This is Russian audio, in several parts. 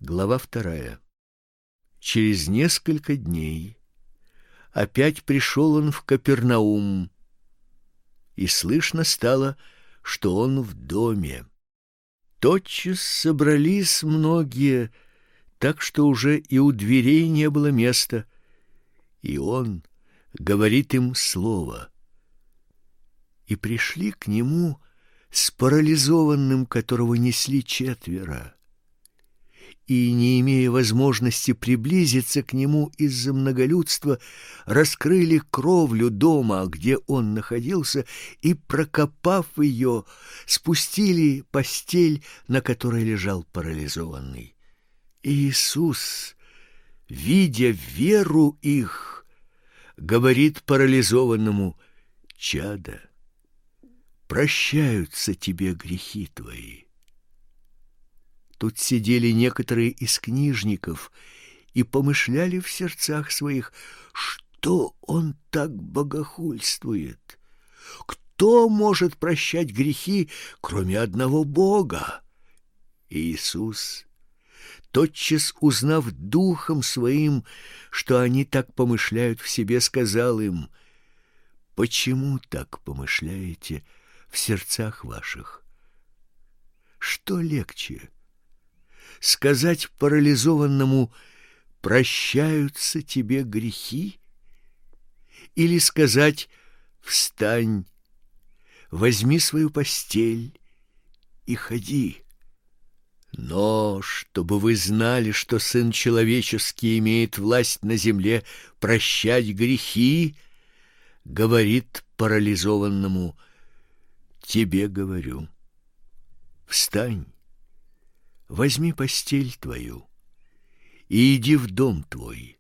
Глава 2. Через несколько дней опять пришел он в Капернаум, и слышно стало, что он в доме. Тотчас собрались многие, так что уже и у дверей не было места, и он говорит им слово. И пришли к нему с парализованным, которого несли 4, и, не имея возможности приблизиться к нему из-за многолюдства, раскрыли кровлю дома, где он находился, и, прокопав ее, спустили постель, на которой лежал парализованный. И Иисус, видя веру их, говорит парализованному: «Чадо, прощаются тебе грехи твои». Тут сидели некоторые из книжников и помышляли в сердцах своих, что он так богохульствует. Кто может прощать грехи, кроме одного Бога? И Иисус, тотчас узнав духом своим, что они так помышляют в себе, сказал им: «Почему так помышляете в сердцах ваших? Что легче: сказать парализованному: прощаются тебе грехи, или сказать: встань, возьми свою постель и ходи? Но чтобы вы знали, что Сын Человеческий имеет власть на земле прощать грехи, говорит парализованному: тебе говорю, встань, возьми постель твою и иди в дом твой».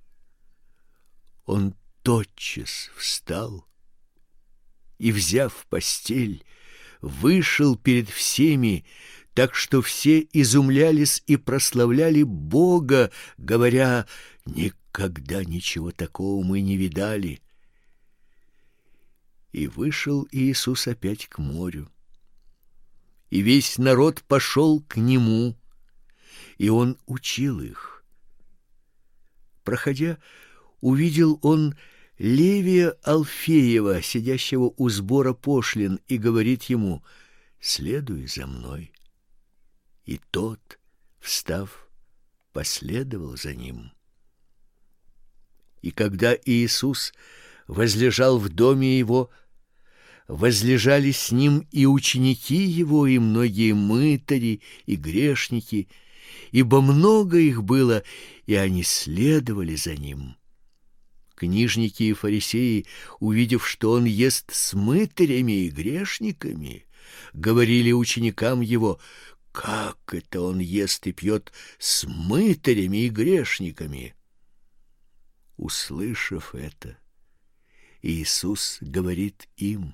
Он тотчас встал и, взяв постель, вышел перед всеми, так что все изумлялись и прославляли Бога, говоря: «Никогда ничего такого мы не видали». И вышел Иисус опять к морю, и весь народ пошел к нему, и он учил их. Проходя, увидел он Левия Алфеева, сидящего у сбора пошлин, и говорит ему: «Следуй за мной». И тот, встав, последовал за ним. И когда Иисус возлежал в доме его, возлежали с ним и ученики его, и многие мытари, и грешники, ибо много их было, и они следовали за ним. Книжники и фарисеи, увидев, что он ест с мытарями и грешниками, говорили ученикам его: «Как это он ест и пьет с мытарями и грешниками?» Услышав это, Иисус говорит им: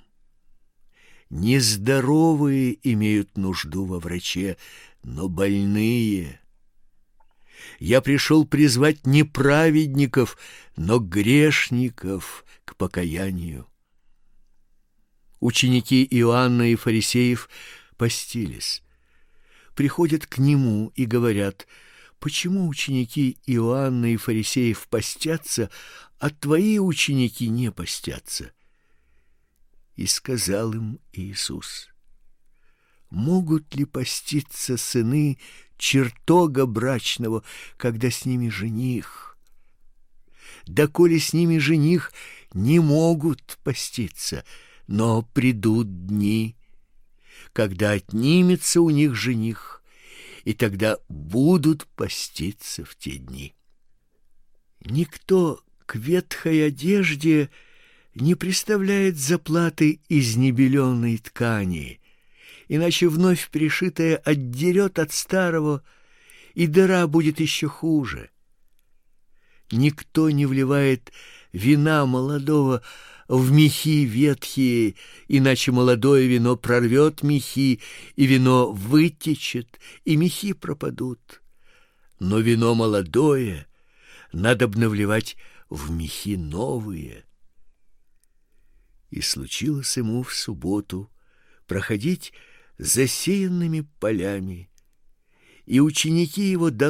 «Нездоровые имеют нужду во враче, но больные. Я пришел призвать не праведников, но грешников к покаянию». Ученики Иоанна и фарисеев постились. Приходят к нему и говорят: «Почему ученики Иоанна и фарисеев постятся, а твои ученики не постятся?» И сказал им Иисус: «Могут ли поститься сыны чертога брачного, когда с ними жених? Доколе с ними жених, не могут поститься, но придут дни, когда отнимется у них жених, и тогда будут поститься в те дни. Никто к ветхой одежде не приставляет заплаты из небеленой ткани, иначе вновь пришитая отдерет от старого, и дыра будет еще хуже. Никто не вливает вина молодого в мехи ветхие, иначе молодое вино прорвет мехи, и вино вытечет, и мехи пропадут. Но вино молодое надобно вливать в мехи новые». И случилось ему в субботу проходить засеянными полями, и ученики его